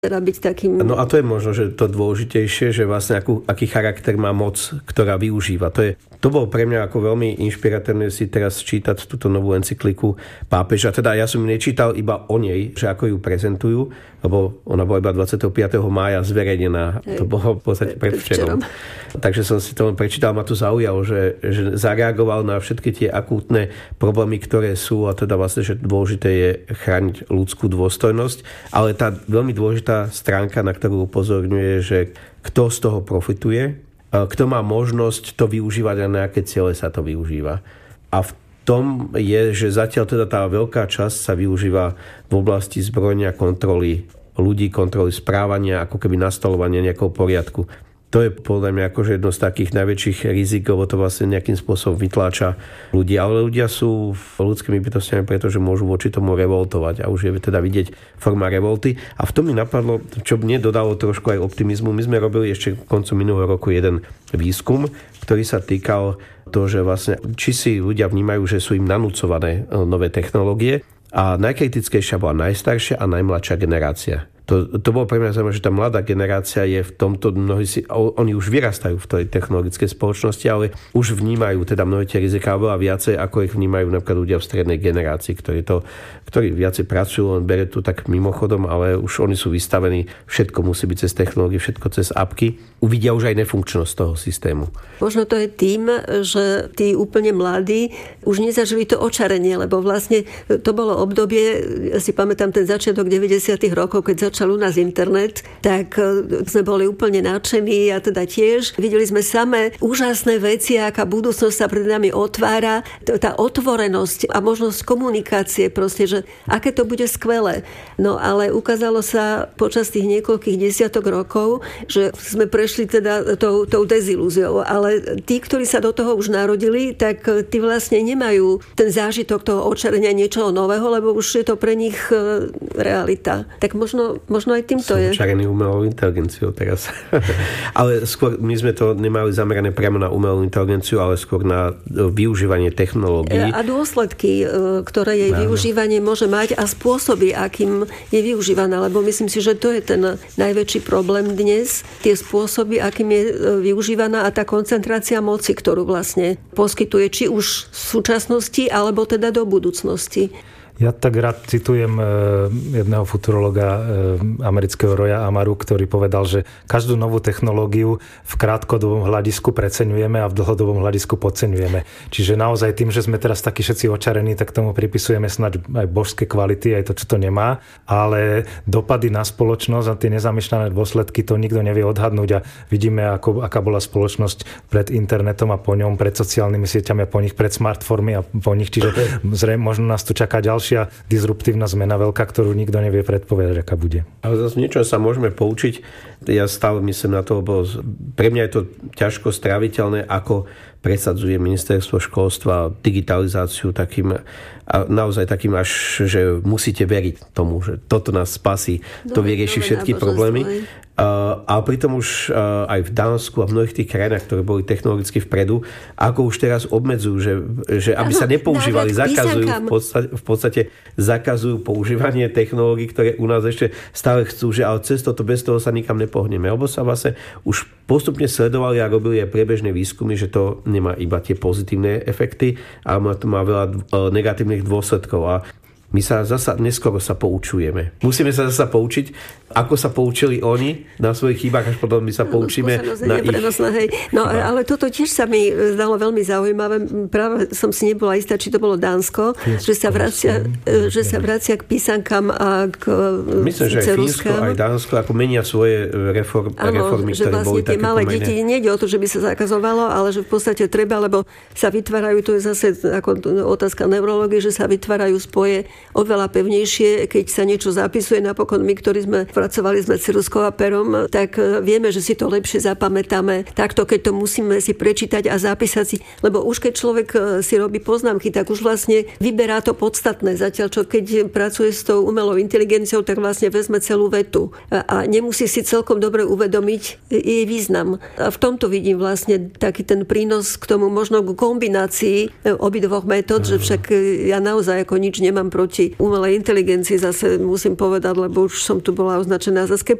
teda byť takým... No a to je možno, že to dôležitejšie, že vlastne aký charakter má moc, ktorá využíva. To bolo pre mňa ako veľmi inšpiratívne si teraz čítať túto novú encykliku pápeža. Teda ja som nečítal iba o nej, že ako ju prezentujú, lebo ona bola iba 25. mája zverejnená. To bolo v podstate predvčerom. Takže som si to len prečítal, ma to zaujalo, že zareagoval na všetky tie akútne problémy, ktoré sú, a teda vlastne, že dôležité je chrániť ľudskú dôstojnosť, ale tá veľmi dôležitá stránka, na ktorú upozorňuje, že kto z toho profituje, kto má možnosť to využívať a na aké ciele sa to využíva. A v tom je, že zatiaľ teda tá veľká časť sa využíva v oblasti zbrojenia, kontroly ľudí, kontroly správania, ako keby nastolovania nejakého poriadku. To je podľa mňa akože jedno z takých najväčších rizik, lebo to vlastne nejakým spôsobom vytláča ľudí. Ale ľudia sú ľudskými bytostiami, pretože môžu voči tomu revoltovať a už je teda vidieť forma revolty. A v tom mi napadlo, čo mne dodalo trošku aj optimizmu. My sme robili ešte koncom minulého roku jeden výskum, ktorý sa týkal toho, že vlastne či si ľudia vnímajú, že sú im nanúcované nové technológie. A najkritickejšia bola najstaršia a najmladšia generácia. To bolo pre mňa zaujímavé, že tá mladá generácia je v tomto, oni už vyrastajú v tej technologickej spoločnosti, ale už vnímajú teda mnohé tie riziká veľa viacej, ako ich vnímajú napríklad ľudia v strednej generácii, ktorí viacej pracujú, len berie to tak mimochodom, ale už oni sú vystavení, všetko musí byť cez technológie, všetko cez apky. Uvidia už aj nefunkčnosť toho systému. Možno to je tým, že tí úplne mladí už nezažili to očarenie, lebo vlastne to bolo obdobie, ja si pamätám ten začiatok 90. rokov, keď začal u nás internet, tak sme boli úplne nadšení a teda tiež videli sme samé úžasné veci, aká budúcnosť sa pred nami otvára, tá otvorenosť a možnosť komunikácie proste, že aké to bude skvelé. No ale ukázalo sa počas tých niekoľkých desiatok rokov, že sme prešli teda tou dezilúziou, ale tí, ktorí sa do toho už narodili, tak tí vlastne nemajú ten zážitok toho očarenia niečoho nového, lebo už je to pre nich realita. Tak možno aj týmto je. Som čarený umelou inteligenciou teraz. Ale skôr my sme to nemali zamerané priamo na umelú inteligenciu, ale skôr na využívanie technológií. A dôsledky, ktoré jej využívanie môže mať a spôsoby, akým je využívaná. Lebo myslím si, že to je ten najväčší problém dnes. Tie spôsoby, akým je využívaná a tá koncentrácia moci, ktorú vlastne poskytuje či už v súčasnosti, alebo teda do budúcnosti. Ja tak rád citujem jedného futurologa amerického Roya Amaru, ktorý povedal, že každú novú technológiu v krátkodobom hľadisku preceňujeme a v dlhodobom hľadisku podceňujeme. Čiže naozaj tým, že sme teraz takí všetci očarení, tak tomu pripisujeme snáď aj božské kvality, aj to, čo to nemá, ale dopady na spoločnosť a tie nezamýšľané dôsledky to nikto nevie odhadnúť a vidíme, aká bola spoločnosť pred internetom a po ňom, pred sociálnymi sieťami a po nich, pred smartfónmi a po nich. Čiže zrejme možno nás tu čaká ďalšia disruptívna zmena veľká, ktorú nikto nevie predpovedať, aká bude. Ale zase niečo sa môžeme poučiť. Ja stále myslím na to, lebo pre mňa je to ťažko stráviteľné, ako presadzuje ministerstvo školstva digitalizáciu takým a naozaj takým až, že musíte veriť tomu, že toto nás spasí, to vyrieši všetky problémy. A pritom už aj v Dánsku a v mnohých tých krajinách, ktoré boli technologicky vpredu, ako už teraz obmedzujú, že aby sa nepoužívali, zakazujú v podstate zakazujú používanie technológií, ktoré u nás ešte stále chcú, že ale cez toto, bez toho sa nikam nepohneme. Lebo sa vlastne už postupne sledovali a robili aj priebežné výskumy, že to nemá iba tie pozitívne efekty, ale to má veľa negatívnych dôsledkov. A my sa zasa neskoro sa poučujeme. Musíme sa zasa poučiť, ako sa poučili oni na svojich chybách, až potom my sa poučíme na ich. No, ale toto tiež sa mi zdalo veľmi zaujímavé. Práve som si nebola istá, či to bolo Dánsko, že sa vracia k písankám a k ceruskám. Myslím, že aj Fínsko, aj Dánsko ako menia svoje reformy, že ktoré vlastne boli tie také malé pomené. deti nejde o to, že by sa zakazovalo, ale že v podstate treba, lebo sa vytvárajú, to je zase ako otázka neurológie, že sa vytvárajú spoje oveľa pevnejšie, keď sa niečo zapisuje. Napokon my, ktorí sme pracovali sme ceruskou a perom, tak vieme, že si to lepšie zapamätáme. Takto, keď to musíme si prečítať a zapísať si, lebo už keď človek si robí poznámky, tak už vlastne vyberá to podstatné. Zatiaľ, čo keď pracuje s tou umelou inteligenciou, tak vlastne vezme celú vetu a nemusí si celkom dobre uvedomiť jej význam. A v tomto vidím vlastne taký ten prínos k tomu možno k kombinácii obidvoch metód, že však ja naozaj ako nič nemám proti proti umelej inteligencii, zase musím povedať, lebo už som tu bola označená za